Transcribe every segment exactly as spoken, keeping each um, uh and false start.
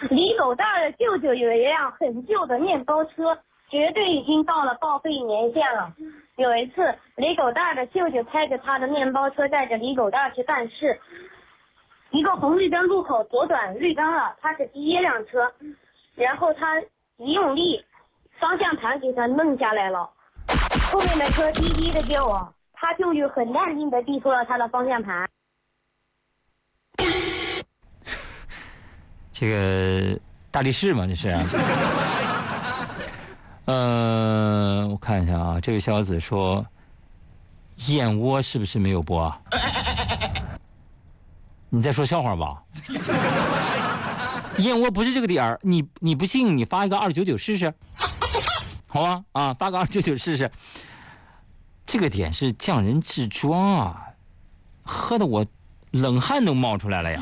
李狗蛋的舅舅有一辆很旧的面包车，绝对已经到了报废年限了。有一次，李狗蛋的舅舅开着他的面包车带着李狗蛋去办事，一个红绿灯路口左转绿灯了，他是第一辆车，然后他一用力，方向盘给他弄下来了，后面的车滴滴的叫啊，他舅舅很淡定的递出了他的方向盘。 这个大力士嘛，这是、啊。呃，我看一下啊，这位小子说，燕窝是不是没有播啊？你在说笑话吧？燕窝不是这个点儿，你你不信，你发一个二九九试试，好吧？啊，发个二九九试试。这个点是匠人制装啊，喝的我冷汗都冒出来了呀。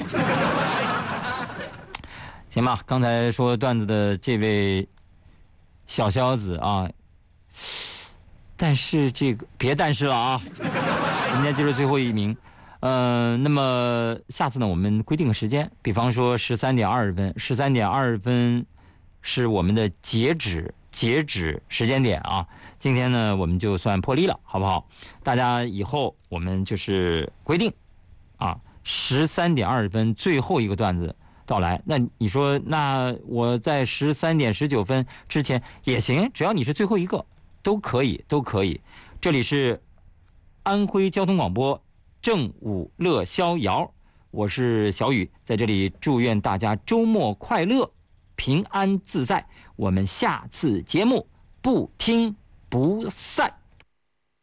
行吧，刚才说段子的这位小小子啊，但是这个别但是了啊，人家就是最后一名。嗯、呃，那么下次呢，我们规定个时间，比方说十三点二十分，十三点二十分是我们的截止截止时间点啊。今天呢，我们就算破例了，好不好？大家以后我们就是规定啊，十三点二十分最后一个段子到来。那你说，那我在十三点十九分之前也行，只要你是最后一个，都可以，都可以。这里是安徽交通广播正午乐逍遥，我是小雨，在这里祝愿大家周末快乐，平安自在。我们下次节目不听不散。